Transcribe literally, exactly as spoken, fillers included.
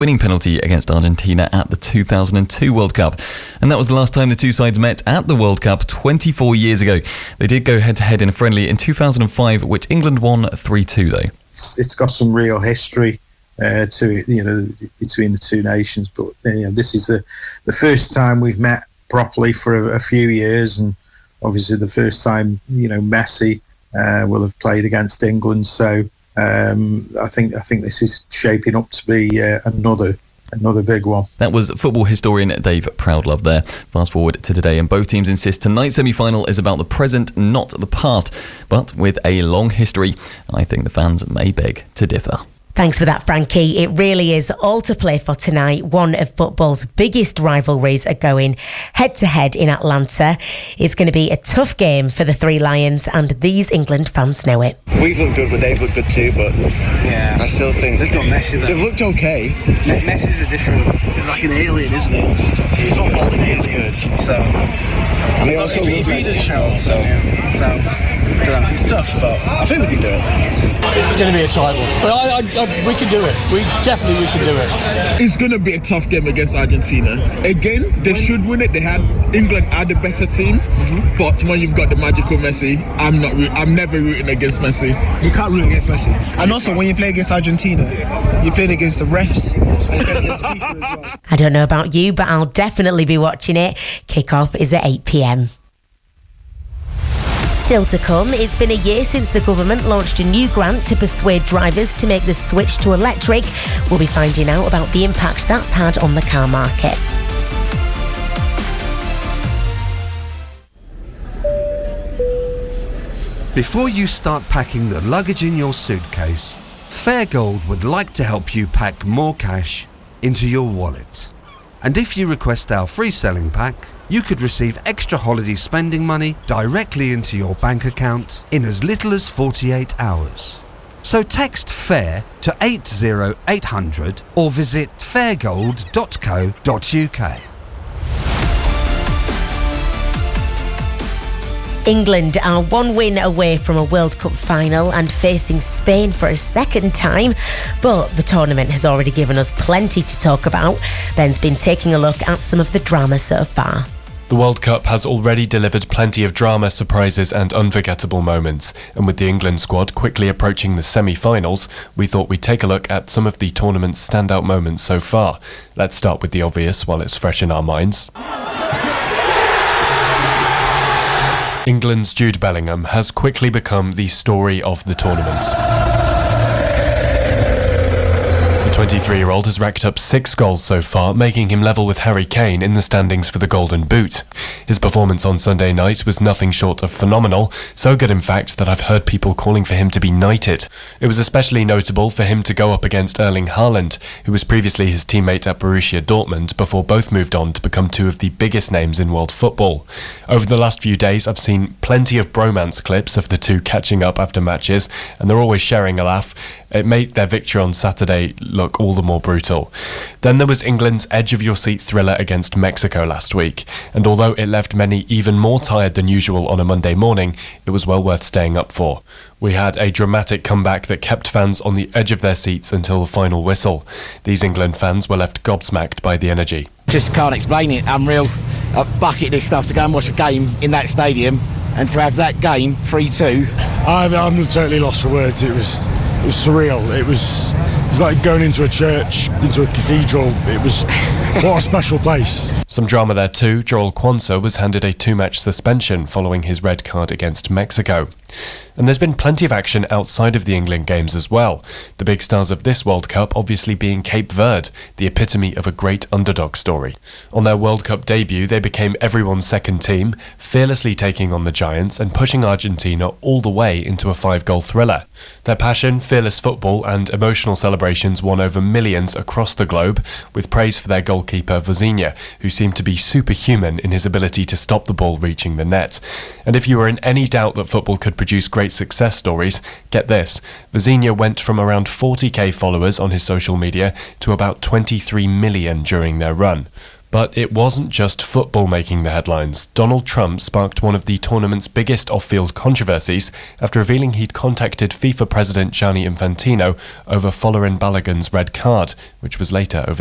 winning penalty against Argentina at the two thousand two World Cup. And that was the last time the two sides met at the World Cup twenty-four years ago. They did go head-to-head in a friendly in two thousand five, which England won three two, though. It's, it's got some real history uh, to it, you know, between the two nations. But you know, this is the, the first time we've met properly for a, a few years, and obviously the first time, you know, Messi uh, will have played against England. So um, I think I think this is shaping up to be uh, another another big one. That was football historian Dave Proudlove there. Fast forward to today, and both teams insist tonight's semi-final is about the present, not the past, but with a long history. I think the fans may beg to differ. Thanks for that, Frankie. It really is all to play for tonight. One of football's biggest rivalries are going head-to-head in Atlanta. It's going to be a tough game for the Three Lions, and these England fans know it. We've looked good, but they've looked good too, but yeah, I still think... They've got Messi there. They've looked okay. Messi's a different... He's like an alien, isn't he? He's not holding it, it's good. So... And they also love Messi, so... So... It's tough, but I think we can do it. It's going to be a title. But I, I, I, we can do it. We definitely we can do it. It's going to be a tough game against Argentina. Again, they should win it. They had England had a better team, mm-hmm. but when you've got the magical Messi, I'm not. I'm never rooting against Messi. You can't root against Messi. And also, when you play against Argentina, you play against the refs. And you play against FIFA as well. I don't know about you, but I'll definitely be watching it. Kick-off is at eight p.m. Still to come, it's been a year since the government launched a new grant to persuade drivers to make the switch to electric. We'll be finding out about the impact that's had on the car market. Before you start packing the luggage in your suitcase, Fairgold would like to help you pack more cash into your wallet. And if you request our free selling pack, you could receive extra holiday spending money directly into your bank account in as little as forty-eight hours. So text FAIR to eight zero eight hundred or visit fairgold dot co dot uk. England are one win away from a World Cup final and facing Spain for a second time, but the tournament has already given us plenty to talk about. Ben's been taking a look at some of the drama so far. The World Cup has already delivered plenty of drama, surprises and unforgettable moments, and with the England squad quickly approaching the semi-finals, we thought we'd take a look at some of the tournament's standout moments so far. Let's start with the obvious while it's fresh in our minds. England's Jude Bellingham has quickly become the story of the tournament. The twenty-three-year-old has racked up six goals so far, making him level with Harry Kane in the standings for the Golden Boot. His performance on Sunday night was nothing short of phenomenal, so good in fact that I've heard people calling for him to be knighted. It was especially notable for him to go up against Erling Haaland, who was previously his teammate at Borussia Dortmund before both moved on to become two of the biggest names in world football. Over the last few days I've seen plenty of bromance clips of the two catching up after matches, and they're always sharing a laugh. It made their victory on Saturday look all the more brutal. Then there was England's edge-of-your-seat thriller against Mexico last week, and although it left many even more tired than usual on a Monday morning, it was well worth staying up for. We had a dramatic comeback that kept fans on the edge of their seats until the final whistle. These England fans were left gobsmacked by the energy. Just can't explain it. Unreal. A bucket list stuff to go and watch a game in that stadium, and to have that game three two. I'm, I'm totally lost for words. It was it was surreal. It was, it was like going into a church, into a cathedral. It was what a special place. Some drama there too. Joel Quansah was handed a two-match suspension following his red card against Mexico. And there's been plenty of action outside of the England games as well. The big stars of this World Cup obviously being Cape Verde, the epitome of a great underdog story. On their World Cup debut, they became everyone's second team, fearlessly taking on the Giants and pushing Argentina all the way into a five-goal thriller. Their passion, fearless football and emotional celebrations won over millions across the globe, with praise for their goalkeeper Vozinha, who seemed to be superhuman in his ability to stop the ball reaching the net. And if you were in any doubt that football could produce great success stories, get this. Vozinha went from around forty k followers on his social media to about twenty-three million during their run. But it wasn't just football making the headlines. Donald Trump sparked one of the tournament's biggest off-field controversies after revealing he'd contacted FIFA President Gianni Infantino over Folarin Balogun's red card, which was later over